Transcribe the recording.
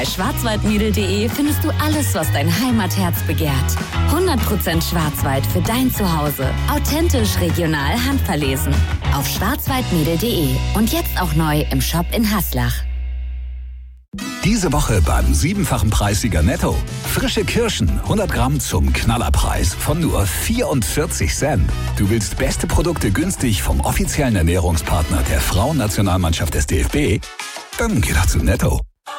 Bei schwarzwaldmädel.de findest du alles, was dein Heimatherz begehrt. 100% Schwarzwald für dein Zuhause. Authentisch, regional, handverlesen. Auf schwarzwaldmädel.de und jetzt auch neu im Shop in Haslach. Diese Woche beim 7-fachen Preissieger Netto. Frische Kirschen, 100 Gramm zum Knallerpreis von nur 44 Cent. Du willst beste Produkte günstig vom offiziellen Ernährungspartner der Frauennationalmannschaft des DFB? Dann geh doch zu Netto.